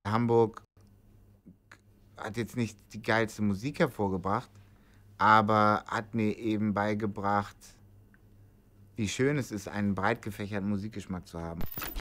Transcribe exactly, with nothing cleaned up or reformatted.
Hamburg hat jetzt nicht die geilste Musik hervorgebracht, aber hat mir eben beigebracht, wie schön es ist, einen breit gefächerten Musikgeschmack zu haben.